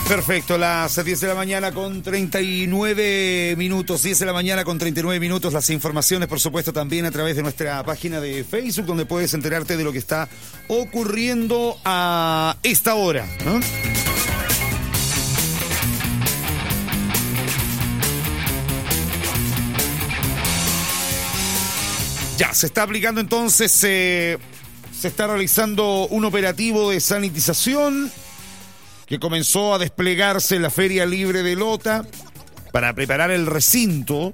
Perfecto, las 10 de la mañana con 39 minutos, 10 de la mañana con 39 minutos, las informaciones por supuesto también a través de nuestra página de Facebook, donde puedes enterarte de lo que está ocurriendo a esta hora, ¿no? Ya, se está aplicando entonces, se está realizando un operativo de sanitización que comenzó a desplegarse en la Feria Libre de Lota para preparar el recinto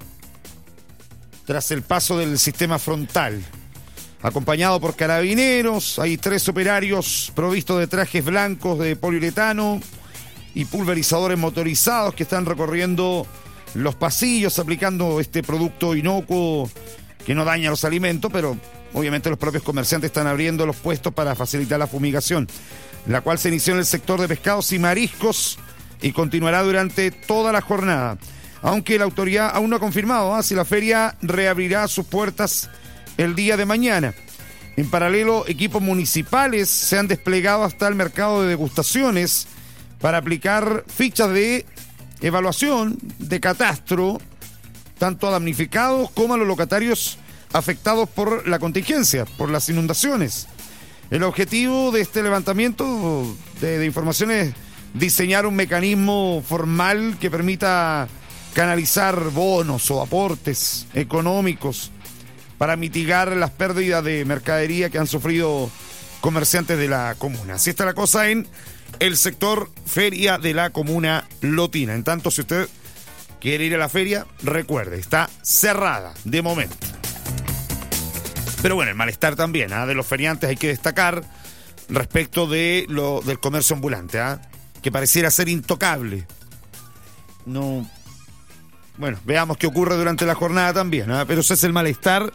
tras el paso del sistema frontal. Acompañado por carabineros, hay 3 operarios provistos de trajes blancos de poliuretano y pulverizadores motorizados que están recorriendo los pasillos aplicando este producto inocuo que no daña los alimentos, pero obviamente los propios comerciantes están abriendo los puestos para facilitar la fumigación, la cual se inició en el sector de pescados y mariscos y continuará durante toda la jornada. Aunque la autoridad aún no ha confirmado si la feria reabrirá sus puertas el día de mañana. En paralelo, equipos municipales se han desplegado hasta el mercado de degustaciones para aplicar fichas de evaluación de catastro, tanto a damnificados como a los locatarios afectados por la contingencia, por las inundaciones. El objetivo de este levantamiento de información es diseñar un mecanismo formal que permita canalizar bonos o aportes económicos para mitigar las pérdidas de mercadería que han sufrido comerciantes de la comuna. Así está la cosa en el sector feria de la comuna lotina. En tanto, si usted quiere ir a la feria, recuerde, está cerrada de momento. Pero bueno, el malestar también de los feriantes hay que destacar respecto de del comercio ambulante, que pareciera ser intocable. No, bueno, veamos qué ocurre durante la jornada también, pero ese es el malestar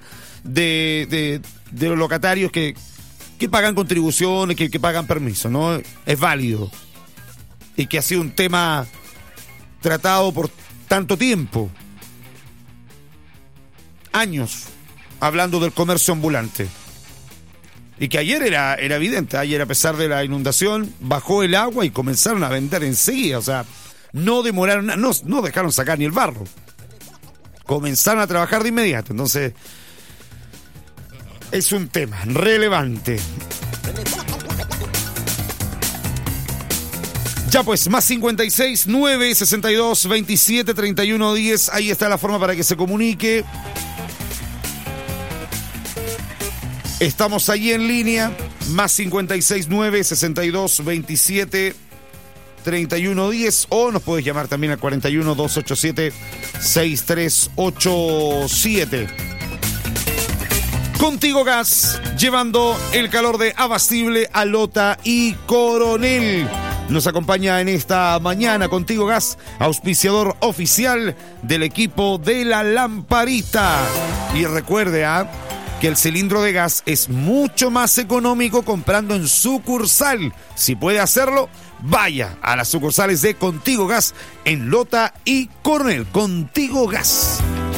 de los locatarios que pagan contribuciones, que pagan permisos, ¿no? Es válido. Y que ha sido un tema tratado por tanto tiempo. Años hablando del comercio ambulante. Y que ayer era evidente, ayer a pesar de la inundación, bajó el agua y comenzaron a vender enseguida, o sea, no demoraron, no dejaron sacar ni el barro. Comenzaron a trabajar de inmediato, entonces es un tema relevante. Ya pues, más 56 9 62 27 31 10, ahí está la forma para que se comunique. Estamos allí en línea, más 56 9 62 27 31 10, o nos puedes llamar también al 41 287 6387. Contigo Gas, llevando el calor de Abastible a Lota y Coronel. Nos acompaña en esta mañana Contigo Gas, auspiciador oficial del equipo de la Lamparita. Y recuerde, que el cilindro de gas es mucho más económico comprando en sucursal. Si puede hacerlo, vaya a las sucursales de Contigo Gas en Lota y Coronel. Contigo Gas.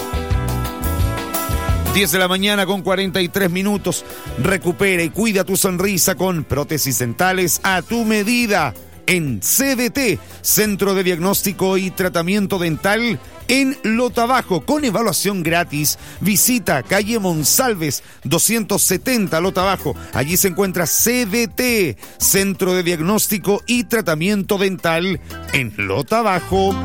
10 de la mañana con 43 minutos. Recupera y cuida tu sonrisa con prótesis dentales a tu medida en CDT, Centro de Diagnóstico y Tratamiento Dental en Lota Bajo, con evaluación gratis. Visita calle Monsalves 270 Lota Bajo. Allí se encuentra CDT, Centro de Diagnóstico y Tratamiento Dental en Lota Bajo.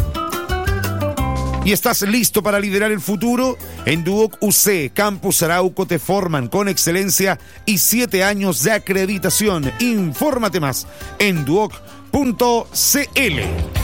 ¿Y estás listo para liderar el futuro? En Duoc UC, Campus Arauco te forman con excelencia y 7 años de acreditación. Infórmate más en duoc.cl.